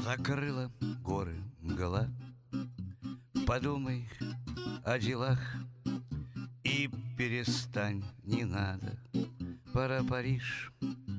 Закрыла горы мгла. Подумай о делах и перестань, не надо. Пора Париж